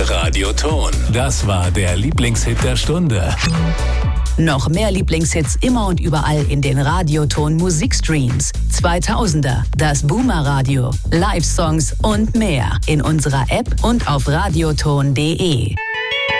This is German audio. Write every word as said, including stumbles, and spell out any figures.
Radioton. Das war der Lieblingshit der Stunde. Noch mehr Lieblingshits immer und überall in den Radioton Musikstreams. zweitausender, das Boomer Radio, Live-Songs und mehr in unserer App und auf radioton punkt de.